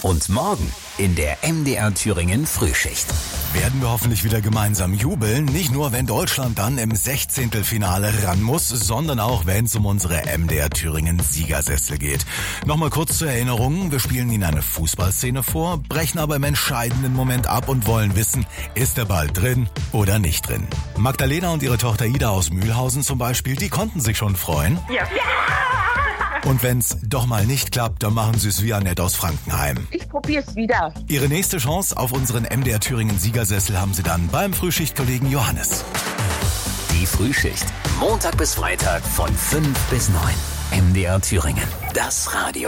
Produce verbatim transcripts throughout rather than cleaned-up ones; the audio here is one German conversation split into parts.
Und morgen in der M D R Thüringen Frühschicht. Werden wir hoffentlich wieder gemeinsam jubeln. Nicht nur, wenn Deutschland dann im Sechzehntelfinale ran muss, sondern auch, wenn es um unsere M D R Thüringen Siegersessel geht. Nochmal kurz zur Erinnerung. Wir spielen Ihnen eine Fußballszene vor, brechen aber im entscheidenden Moment ab und wollen wissen, ist der Ball drin oder nicht drin. Magdalena und ihre Tochter Ida aus Mühlhausen zum Beispiel, die konnten sich schon freuen. Ja. Und wenn's doch mal nicht klappt, dann machen Sie es wie Annette aus Frankenheim. Ich probier's wieder. Ihre nächste Chance auf unseren M D R Thüringen Siegersessel haben Sie dann beim Frühschichtkollegen Johannes. Die Frühschicht. Montag bis Freitag von fünf bis neun. M D R Thüringen. Das Radio.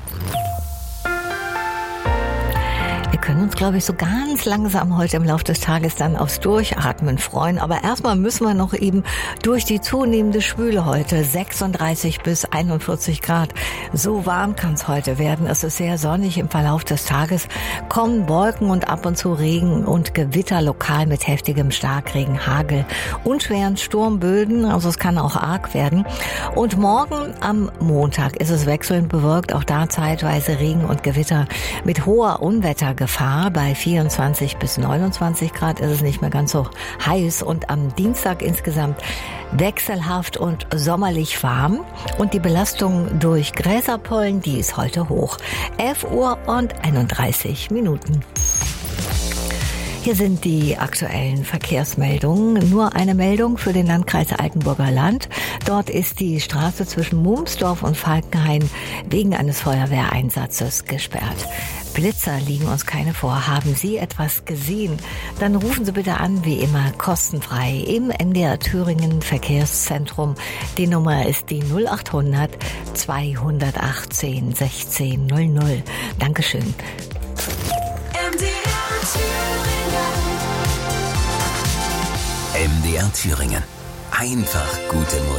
Wir können uns, glaube ich, so ganz langsam heute im Laufe des Tages dann aufs Durchatmen freuen. Aber erstmal müssen wir noch eben durch die zunehmende Schwüle heute. sechsunddreißig bis einundvierzig Grad. So warm kann es heute werden. Es ist sehr sonnig im Verlauf des Tages. Kommen Wolken und ab und zu Regen und Gewitter lokal mit heftigem Starkregen, Hagel und schweren Sturmböden. Also es kann auch arg werden. Und morgen am Montag ist es wechselnd bewölkt. Auch da zeitweise Regen und Gewitter mit hoher Unwettergefahr. Bei vierundzwanzig bis neunundzwanzig Grad ist es nicht mehr ganz so heiß und am Dienstag insgesamt wechselhaft und sommerlich warm und die Belastung durch Gräserpollen, die ist heute hoch. elf Uhr und einunddreißig Minuten. Hier sind die aktuellen Verkehrsmeldungen. Nur eine Meldung für den Landkreis Altenburger Land. Dort ist die Straße zwischen Mumsdorf und Falkenhain wegen eines Feuerwehreinsatzes gesperrt. Blitzer liegen uns keine vor. Haben Sie etwas gesehen? Dann rufen Sie bitte an, wie immer, kostenfrei im M D R Thüringen Verkehrszentrum. Die Nummer ist die null acht hundert zweihundertachtzehn sechzehn null null. Dankeschön. M D R Thüringen. Einfach gute Musik.